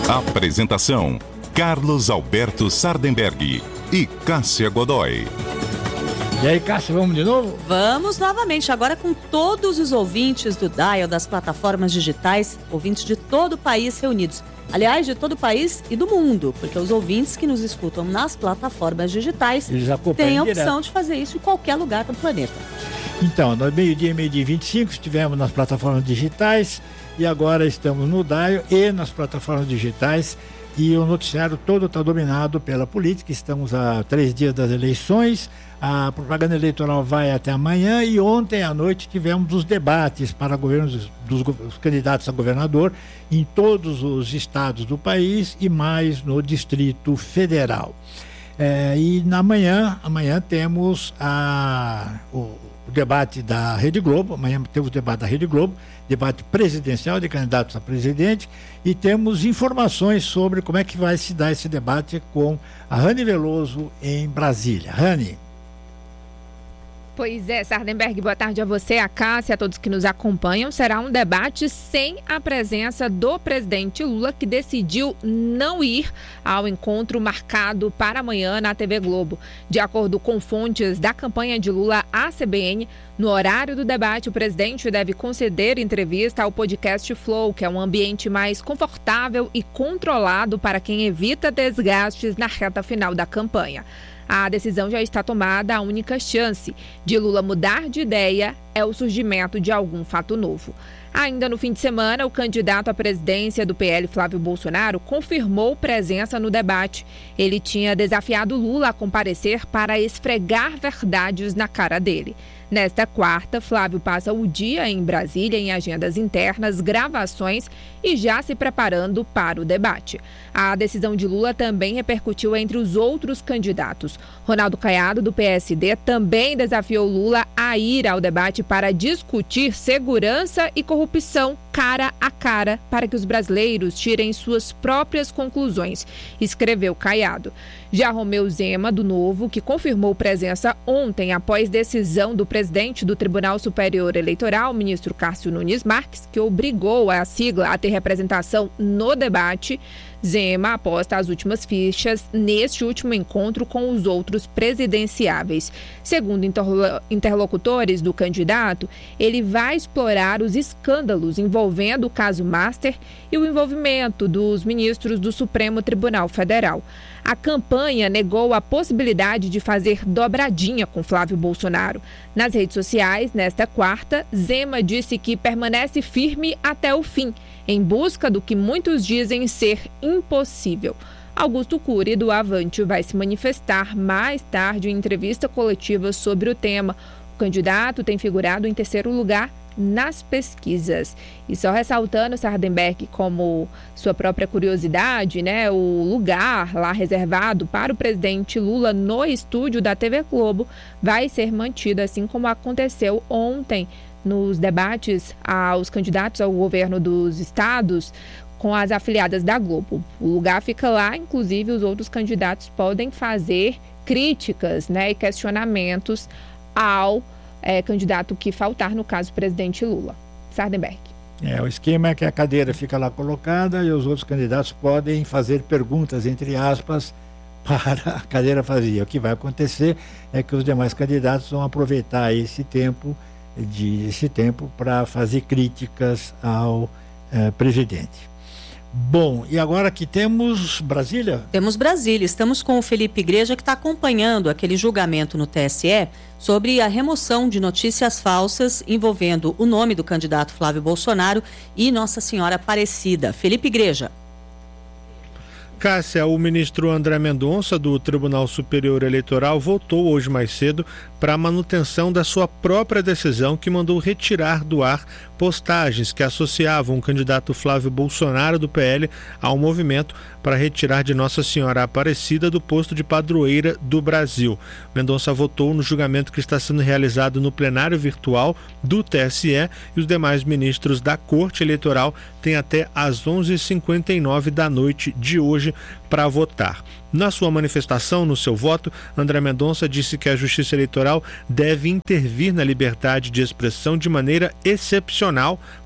Apresentação: Carlos Alberto Sardenberg e Cássia Godoy. E aí, Cássia, vamos de novo? Vamos novamente, agora com todos os ouvintes do Dial, das plataformas digitais, ouvintes de todo o país reunidos. Aliás, de todo o país e do mundo, porque os ouvintes que nos escutam nas plataformas digitais têm a opção de fazer isso em qualquer lugar do planeta. Então, no meio-dia e 25, estivemos nas plataformas digitais e agora estamos no Dial e nas plataformas digitais. E o noticiário todo está dominado pela política. Estamos a 3 dias das eleições, a propaganda eleitoral vai até amanhã e ontem à noite tivemos os debates para governos dos candidatos a governador em todos os estados do país e mais no Distrito Federal. E amanhã temos o debate da Rede Globo. Amanhã temos o debate da Rede Globo, debate presidencial de candidatos a presidente, e temos informações sobre como é que vai se dar esse debate com a Rani Veloso em Brasília. Rani. Pois é, Sardenberg, boa tarde a você, a Cássia, a todos que nos acompanham. Será um debate sem a presença do presidente Lula, que decidiu não ir ao encontro marcado para amanhã na TV Globo. De acordo com fontes da campanha de Lula à CBN, no horário do debate, o presidente deve conceder entrevista ao podcast Flow, que é um ambiente mais confortável e controlado para quem evita desgastes na reta final da campanha. A decisão já está tomada, a única chance de Lula mudar de ideia é o surgimento de algum fato novo. Ainda no fim de semana, o candidato à presidência do PL, Flávio Bolsonaro, confirmou presença no debate. Ele tinha desafiado Lula a comparecer para esfregar verdades na cara dele. Nesta quarta, Flávio passa o dia em Brasília em agendas internas, gravações e já se preparando para o debate. A decisão de Lula também repercutiu entre os outros candidatos. Ronaldo Caiado, do PSD, também desafiou Lula a ir ao debate para discutir segurança e corrupção cara a cara, para que os brasileiros tirem suas próprias conclusões, escreveu Caiado. Já Romeu Zema, do Novo, que confirmou presença ontem após decisão do presidente do Tribunal Superior Eleitoral, ministro Cássio Nunes Marques, que obrigou a sigla a ter representação no debate. Zema aposta as últimas fichas neste último encontro com os outros presidenciáveis. Segundo interlocutores do candidato, ele vai explorar os escândalos envolvendo o caso Master e o envolvimento dos ministros do Supremo Tribunal Federal. A campanha negou a possibilidade de fazer dobradinha com Flávio Bolsonaro. Nas redes sociais, nesta quarta, Zema disse que permanece firme até o fim, em busca do que muitos dizem ser impossível. Augusto Cury, do Avante, vai se manifestar mais tarde em entrevista coletiva sobre o tema. O candidato tem figurado em terceiro lugar nas pesquisas. E só ressaltando, Sardenberg, como sua própria curiosidade, né, o lugar lá reservado para o presidente Lula no estúdio da TV Globo vai ser mantido, assim como aconteceu ontem nos debates aos candidatos ao governo dos estados com as afiliadas da Globo. O lugar fica lá, inclusive os outros candidatos podem fazer críticas, né, e questionamentos ao candidato que faltar, no caso, o presidente Lula. Sardenberg. O esquema é que a cadeira fica lá colocada e os outros candidatos podem fazer perguntas, entre aspas, para a cadeira vazia. O que vai acontecer é que os demais candidatos vão aproveitar esse tempo para fazer críticas ao presidente. Bom, e agora que temos Brasília? Temos Brasília, estamos com o Felipe Igreja, que está acompanhando aquele julgamento no TSE sobre a remoção de notícias falsas envolvendo o nome do candidato Flávio Bolsonaro e Nossa Senhora Aparecida. Felipe Igreja. Cássia, o ministro André Mendonça, do Tribunal Superior Eleitoral, votou hoje mais cedo para a manutenção da sua própria decisão, que mandou retirar do ar postagens que associavam o candidato Flávio Bolsonaro, do PL, ao movimento para retirar de Nossa Senhora Aparecida do posto de padroeira do Brasil. Mendonça votou no julgamento que está sendo realizado no plenário virtual do TSE e os demais ministros da Corte Eleitoral têm até às 11h59 da noite de hoje para votar. Na sua manifestação, no seu voto, André Mendonça disse que a Justiça Eleitoral deve intervir na liberdade de expressão de maneira excepcional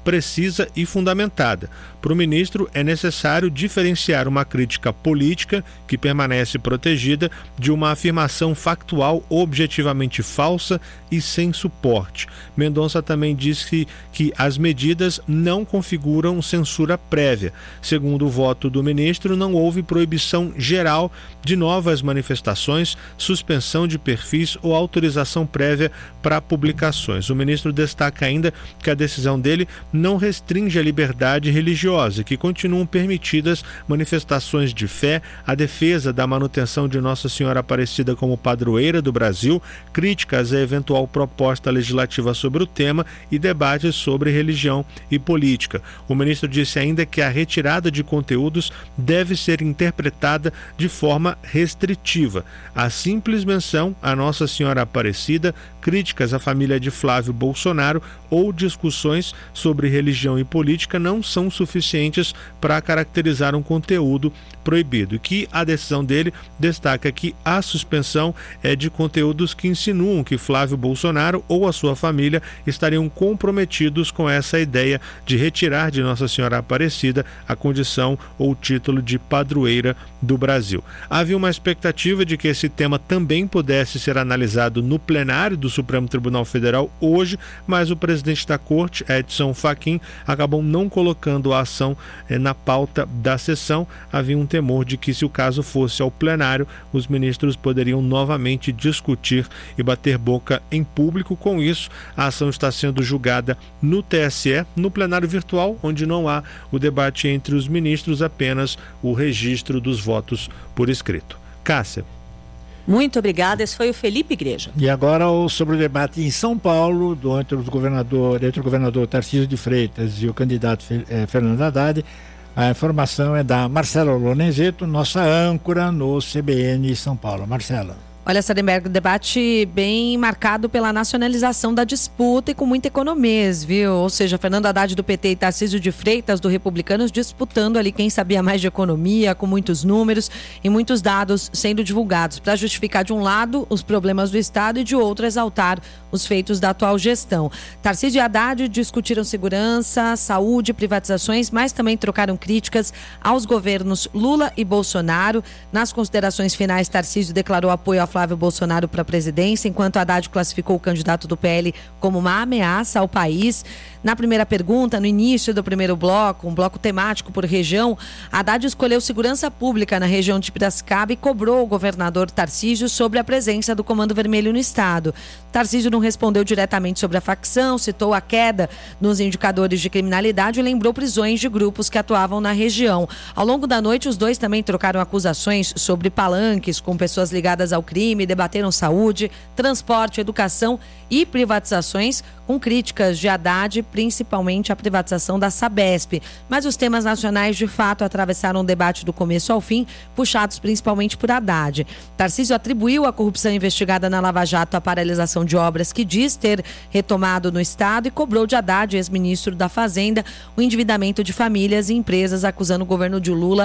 precisa e fundamentada. Para o ministro, é necessário diferenciar uma crítica política, que permanece protegida, de uma afirmação factual objetivamente falsa e sem suporte. Mendonça também disse que as medidas não configuram censura prévia. Segundo o voto do ministro, não houve proibição geral de novas manifestações, suspensão de perfis ou autorização prévia para publicações. O ministro destaca ainda que a decisão dele não restringe a liberdade religiosa, que continuam permitidas manifestações de fé, a defesa da manutenção de Nossa Senhora Aparecida como padroeira do Brasil, críticas à eventual proposta legislativa sobre o tema e debates sobre religião e política. O ministro disse ainda que a retirada de conteúdos deve ser interpretada de forma restritiva. A simples menção a Nossa Senhora Aparecida, críticas à família de Flávio Bolsonaro ou discussões sobre religião e política não são suficientes para caracterizar um conteúdo proibido, e que a decisão dele destaca que a suspensão é de conteúdos que insinuam que Flávio Bolsonaro ou a sua família estariam comprometidos com essa ideia de retirar de Nossa Senhora Aparecida a condição ou título de padroeira do Brasil. Havia uma expectativa de que esse tema também pudesse ser analisado no plenário do Supremo Tribunal Federal hoje, mas o presidente da Corte, Edson Fachin, acabou não colocando a ação na pauta da sessão. Havia um temor de que, se o caso fosse ao plenário, os ministros poderiam novamente discutir e bater boca em público. Com isso, a ação está sendo julgada no TSE, no plenário virtual, onde não há o debate entre os ministros, apenas o registro dos votos por escrito. Cássia. Muito obrigada, esse foi o Felipe Igreja. E agora sobre o debate em São Paulo, entre o governador Tarcísio de Freitas e o candidato Fernando Haddad. A informação é da Marcela Lorenzetto, nossa âncora no CBN São Paulo. Marcela. Olha, Sardenberg, debate bem marcado pela nacionalização da disputa e com muita economês, viu? Ou seja, Fernando Haddad do PT e Tarcísio de Freitas do Republicanos disputando ali quem sabia mais de economia, com muitos números e muitos dados sendo divulgados para justificar, de um lado, os problemas do Estado e de outro, exaltar os feitos da atual gestão. Tarcísio e Haddad discutiram segurança, saúde, privatizações, mas também trocaram críticas aos governos Lula e Bolsonaro. Nas considerações finais, Tarcísio declarou apoio a Flávio Bolsonaro para a presidência, enquanto Haddad classificou o candidato do PL como uma ameaça ao país. Na primeira pergunta, no início do primeiro bloco, um bloco temático por região, Haddad escolheu segurança pública na região de Piracicaba e cobrou o governador Tarcísio sobre a presença do Comando Vermelho no estado. Tarcísio não respondeu diretamente sobre a facção, citou a queda nos indicadores de criminalidade e lembrou prisões de grupos que atuavam na região. Ao longo da noite, os dois também trocaram acusações sobre palanques com pessoas ligadas ao crime, debateram saúde, transporte, educação e privatizações, com críticas de Haddad, principalmente a privatização da Sabesp. Mas os temas nacionais, de fato, atravessaram o debate do começo ao fim, puxados principalmente por Haddad. Tarcísio atribuiu a corrupção investigada na Lava Jato à paralisação de obras que diz ter retomado no Estado e cobrou de Haddad, ex-ministro da Fazenda, o endividamento de famílias e empresas, acusando o governo de Lula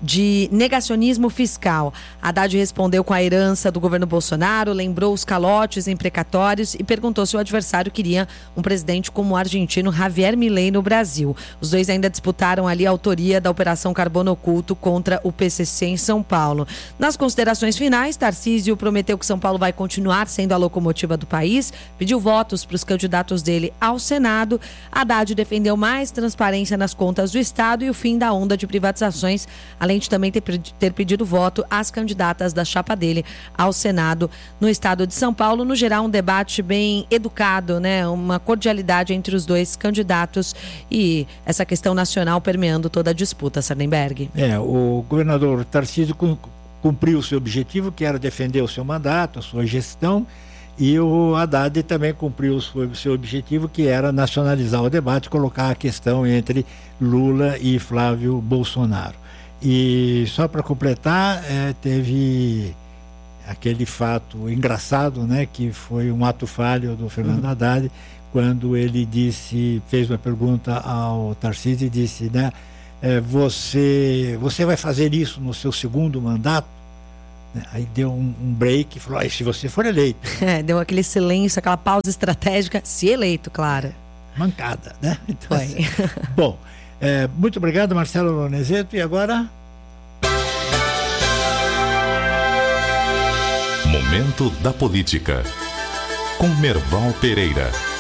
de negacionismo fiscal. Haddad respondeu com a herança do governo Bolsonaro, lembrou os calotes imprecatórios e perguntou se o adversário queria um presidente como o argentino Javier Milei no Brasil. Os dois ainda disputaram ali a autoria da Operação Carbono Oculto contra o PCC em São Paulo. Nas considerações finais, Tarcísio prometeu que São Paulo vai continuar sendo a locomotiva do país, pediu votos para os candidatos dele ao Senado. Haddad defendeu mais transparência nas contas do Estado e o fim da onda de privatizações, além de também ter pedido voto às candidatas da chapa dele ao Senado no estado de São Paulo. No geral, um debate bem educado, né? Uma cordialidade entre os dois candidatos e essa questão nacional permeando toda a disputa, Sardenberg. O governador Tarcísio cumpriu o seu objetivo, que era defender o seu mandato, a sua gestão, e o Haddad também cumpriu o seu objetivo, que era nacionalizar o debate, colocar a questão entre Lula e Flávio Bolsonaro. E só para completar, teve aquele fato engraçado, né, que foi um ato falho do Fernando Haddad, quando ele fez uma pergunta ao Tarcísio e disse, né, você vai fazer isso no seu segundo mandato? Aí deu um break e falou, se você for eleito. Deu aquele silêncio, aquela pausa estratégica, se eleito, claro. mancada, né? Então, Foi. Bom, muito obrigado, Marcelo Lorenzetto. E agora... Momento da Política, com Merval Pereira.